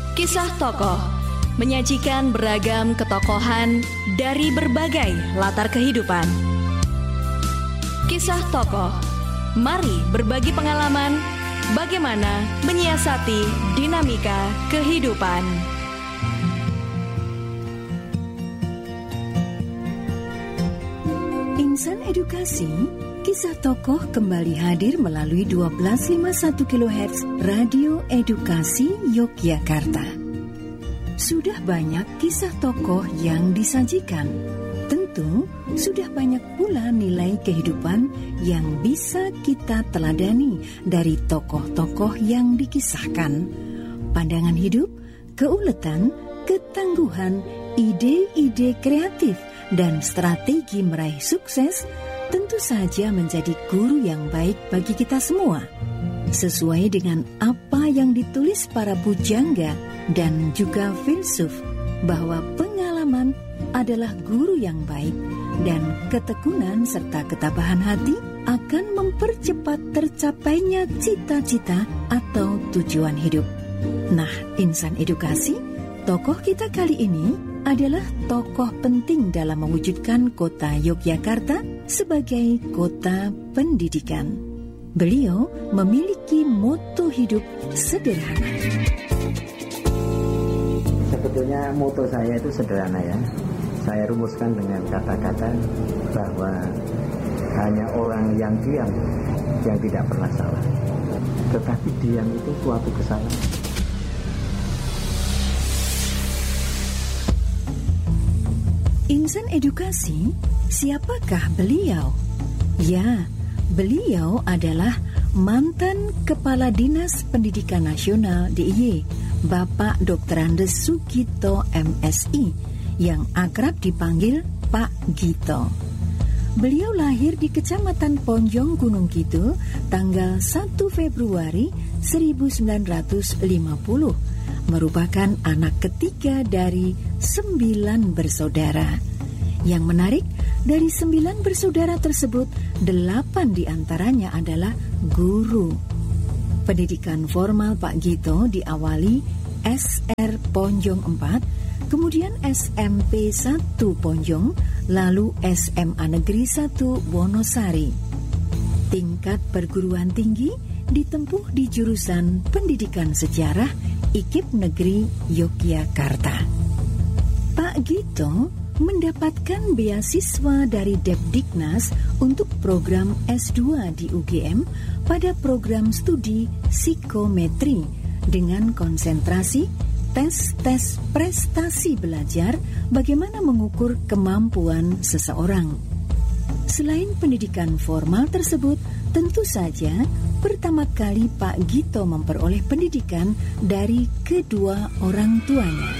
Kisah Tokoh menyajikan beragam ketokohan dari berbagai latar kehidupan. Kisah Tokoh, mari berbagi pengalaman bagaimana menyiasati dinamika kehidupan. Insan Edukasi, Kisah Tokoh kembali hadir melalui 1251 kHz Radio Edukasi Yogyakarta. Sudah banyak kisah tokoh yang disajikan. Tentu sudah banyak pula nilai kehidupan yang bisa kita teladani dari tokoh-tokoh yang dikisahkan. Pandangan hidup, keuletan, ketangguhan, ide-ide kreatif, dan strategi meraih sukses tentu saja menjadi guru yang baik bagi kita semua. Sesuai dengan apa yang ditulis para pujangga dan juga filsuf, bahwa pengalaman adalah guru yang baik dan ketekunan serta ketabahan hati akan mempercepat tercapainya cita-cita atau tujuan hidup. Nah, Insan Edukasi, tokoh kita kali ini adalah tokoh penting dalam mewujudkan kota Yogyakarta sebagai kota pendidikan. Beliau memiliki moto hidup sederhana. Sebetulnya moto saya itu sederhana ya. Saya rumuskan dengan kata-kata bahwa hanya orang yang diam yang tidak pernah salah. Tetapi diam itu suatu kesalahan. Insan Edukasi, siapakah beliau? Ya, beliau adalah mantan Kepala Dinas Pendidikan Nasional DIY, Bapak Dr. Andes Sugito MSI, yang akrab dipanggil Pak Gito. Beliau lahir di Kecamatan Ponjong, Gunung Kidul, tanggal 1 Februari 1950, merupakan anak ketiga dari 9 bersaudara. Yang menarik, dari 9 bersaudara tersebut, 8 diantaranya adalah guru. Pendidikan formal Pak Gito diawali SR Ponjong 4, kemudian SMP 1 Ponjong, lalu SMA Negeri 1 Wonosari. Tingkat perguruan tinggi ditempuh di jurusan Pendidikan Sejarah IKIP Negeri Yogyakarta. Pak Gito mendapatkan beasiswa dari Depdiknas untuk program S2 di UGM pada program studi psikometri dengan konsentrasi tes prestasi belajar bagaimana mengukur kemampuan seseorang. Selain pendidikan formal tersebut, tentu saja pertama kali Pak Gito memperoleh pendidikan dari kedua orang tuanya.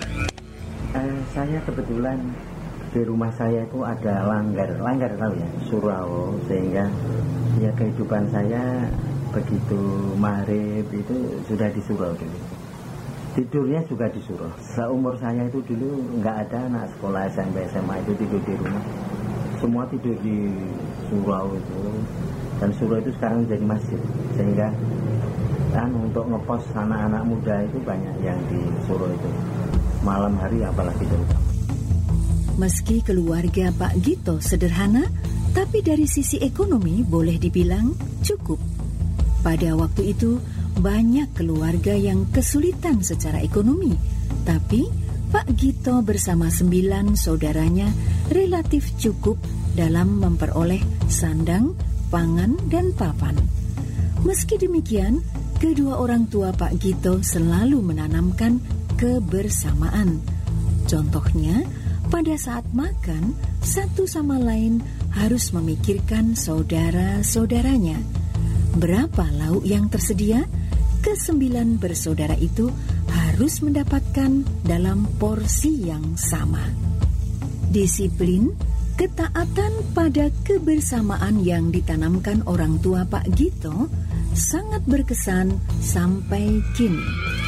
Saya kebetulan di rumah saya itu ada langgar tahu ya, surau, sehingga ya kehidupan saya begitu maghrib itu sudah di surau dulu. Tidurnya juga di surau. Seumur saya itu dulu nggak ada anak sekolah SMP SMA itu tidur di rumah. Semua tidur di surau itu. Dan surau itu sekarang menjadi masjid, sehingga untuk ngepos anak-anak muda itu banyak yang di surau itu. Malam hari apalagi terutama. Meski keluarga Pak Gito sederhana, tapi dari sisi ekonomi boleh dibilang cukup. Pada waktu itu banyak keluarga yang kesulitan secara ekonomi, tapi Pak Gito bersama 9 saudaranya relatif cukup dalam memperoleh sandang, pangan, dan papan. Meski demikian, kedua orang tua Pak Gito selalu menanamkan kebersamaan. Contohnya, pada saat makan, satu sama lain harus memikirkan saudara-saudaranya. Berapa lauk yang tersedia? Ke-9 bersaudara itu harus mendapatkan dalam porsi yang sama. Disiplin, ketaatan pada kebersamaan yang ditanamkan orang tua Pak Gito sangat berkesan sampai kini.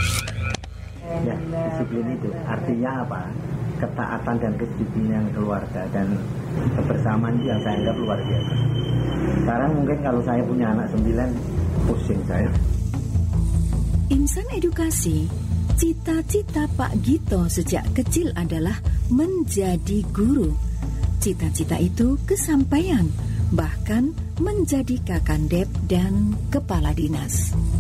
Ya, disiplin itu artinya apa? Ketaatan dan kedisiplinan keluarga dan kebersamaan itu yang saya anggap luar biasa. Sekarang mungkin kalau saya punya anak 9, pusing saya. Insan Insan edukasi, cita-cita Pak Gito sejak kecil adalah menjadi guru. Cita-cita itu kesampaian, bahkan menjadi kakandep dan kepala dinas.